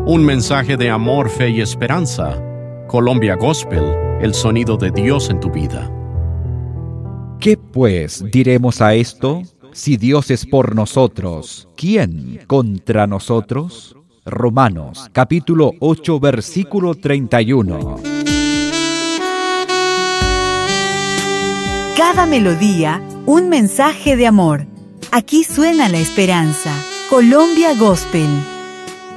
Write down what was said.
Un mensaje de amor, fe y esperanza. Colombia Gospel, el sonido de Dios en tu vida. ¿Qué pues diremos a esto? Si Dios es por nosotros, ¿quién contra nosotros? Romanos, capítulo 8, versículo 31. Cada melodía, un mensaje de amor. Aquí suena la esperanza. Colombia Gospel.